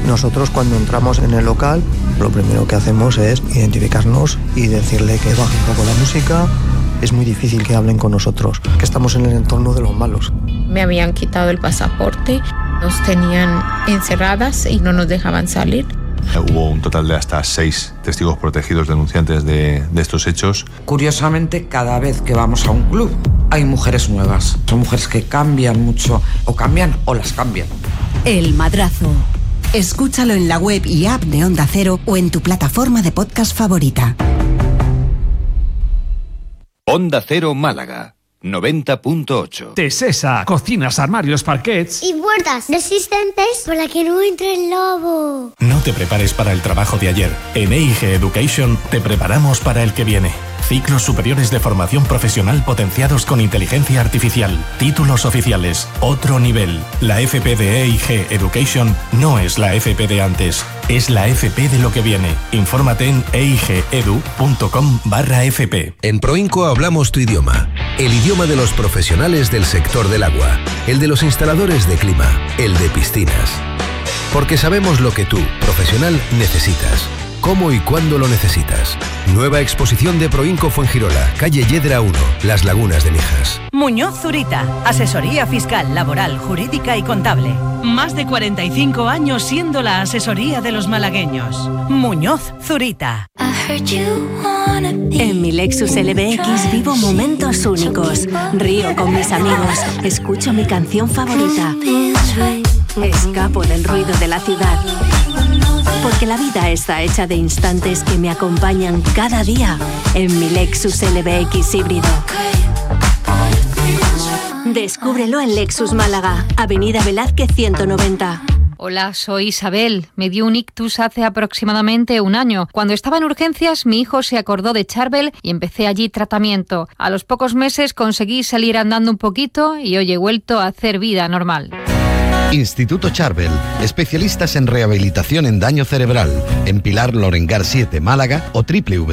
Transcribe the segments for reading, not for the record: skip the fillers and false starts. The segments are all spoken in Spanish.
Nosotros cuando entramos en el local, lo primero que hacemos es identificarnos y decirle que baje un poco la música. Es muy difícil que hablen con nosotros, que estamos en el entorno de los malos. Me habían quitado el pasaporte, nos tenían encerradas y no nos dejaban salir. Hubo un total de hasta 6 testigos protegidos denunciantes de estos hechos. Curiosamente, cada vez que vamos a un club hay mujeres nuevas. Son mujeres que cambian mucho, o cambian o las cambian. El Madrazo. Escúchalo en la web y app de Onda Cero o en tu plataforma de podcast favorita. Onda Cero Málaga 90.8. Tesesa, cocinas, armarios, parquets y puertas resistentes por la que no entre el lobo. No te prepares para el trabajo de ayer. En EIG Education te preparamos para el que viene. Ciclos superiores de formación profesional potenciados con inteligencia artificial. Títulos oficiales. Otro nivel. La FP de EIG Education no es la FP de antes. Es la FP de lo que viene. Infórmate en eigedu.com/FP. En Proinco hablamos tu idioma. El idioma de los profesionales del sector del agua. El de los instaladores de clima. El de piscinas. Porque sabemos lo que tú, profesional, necesitas. ¿Cómo y cuándo lo necesitas? Nueva exposición de Proinco Fuengirola, calle Yedra 1, Las Lagunas de Mijas. Muñoz Zurita, asesoría fiscal, laboral, jurídica y contable. Más de 45 años siendo la asesoría de los malagueños. Muñoz Zurita. En mi Lexus LBX vivo momentos únicos. Río con mis amigos, escucho mi canción favorita. Escapo del ruido de la ciudad. Porque la vida está hecha de instantes que me acompañan cada día en mi Lexus LBX híbrido. Descúbrelo en Lexus Málaga, Avenida Velázquez 190. Hola, soy Isabel. Me dio un ictus hace aproximadamente un año. Cuando estaba en urgencias, mi hijo se acordó de Charbel y empecé allí tratamiento. A los pocos meses conseguí salir andando un poquito y hoy he vuelto a hacer vida normal. Instituto Charbel, especialistas en rehabilitación en daño cerebral, en Pilar Lorengar 7, Málaga o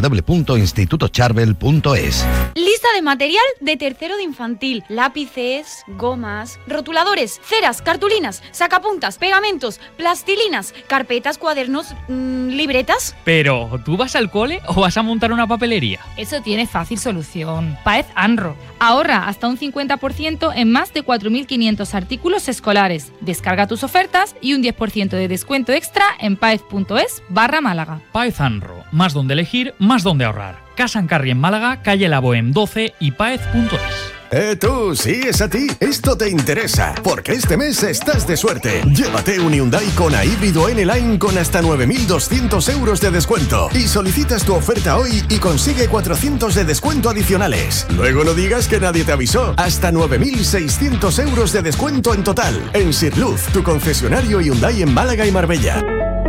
www.institutocharbel.es. Lista de material de tercero de infantil: lápices, gomas, rotuladores, ceras, cartulinas, sacapuntas, pegamentos, plastilinas, carpetas, cuadernos, libretas. Pero, ¿tú vas al cole o vas a montar una papelería? Eso tiene fácil solución. Paez Anro. Ahorra hasta un 50% en más de 4.500 artículos escolares. Descarga tus ofertas y un 10% de descuento extra en paez.es/Málaga. Paez Anro. Más donde elegir, más donde ahorrar. Casa en Carri en Málaga, calle La Bohème 12 y paez.es. Tú, sí, es a ti. Esto te interesa, porque este mes estás de suerte. Llévate un Hyundai Kona híbrido N-Line con hasta 9.200 euros de descuento. Y solicitas tu oferta hoy y consigue 400 de descuento adicionales. Luego no digas que nadie te avisó. Hasta 9.600 euros de descuento en total. En Sirluz, tu concesionario Hyundai en Málaga y Marbella.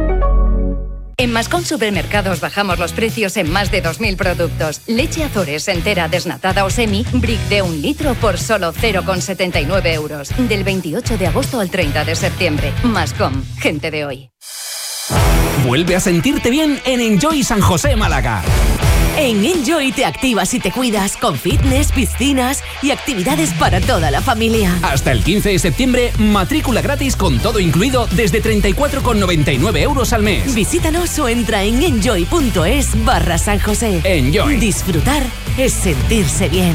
En Mascom Supermercados bajamos los precios en más de 2.000 productos. Leche Azores entera, desnatada o semi, brick de 1 litro por solo 0,79 euros. Del 28 de agosto al 30 de septiembre. Mascom, gente de hoy. Vuelve a sentirte bien en Enjoy San José, Málaga. En Enjoy te activas y te cuidas con fitness, piscinas y actividades para toda la familia. Hasta el 15 de septiembre, matrícula gratis con todo incluido desde 34,99 euros al mes. Visítanos o entra en enjoy.es/San José. Enjoy. Disfrutar es sentirse bien.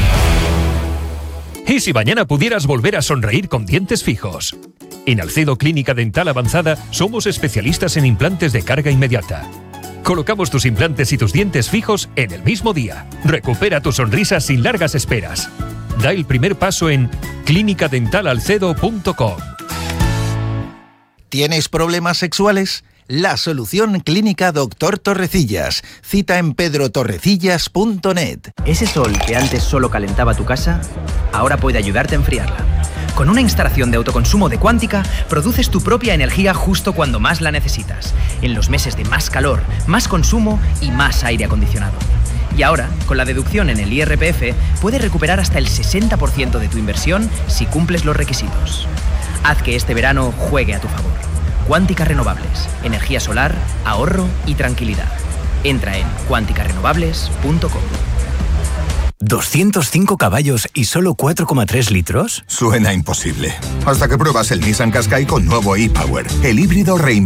¿Y si mañana pudieras volver a sonreír con dientes fijos? En Alcedo Clínica Dental Avanzada somos especialistas en implantes de carga inmediata. Colocamos tus implantes y tus dientes fijos en el mismo día. Recupera tu sonrisa sin largas esperas. Da el primer paso en clinicadentalalcedo.com. ¿Tienes problemas sexuales? La solución clínica Dr. Torrecillas. Cita en pedrotorrecillas.net. Ese sol que antes solo calentaba tu casa, ahora puede ayudarte a enfriarla. Con una instalación de autoconsumo de Quántica, produces tu propia energía justo cuando más la necesitas, en los meses de más calor, más consumo y más aire acondicionado. Y ahora, con la deducción en el IRPF, puedes recuperar hasta el 60% de tu inversión si cumples los requisitos. Haz que este verano juegue a tu favor. Quántica Renovables, energía solar, ahorro y tranquilidad. Entra en quanticarenovables.com. ¿205 caballos y solo 4,3 litros? Suena imposible. Hasta que pruebas el Nissan Qashqai con nuevo e-Power, el híbrido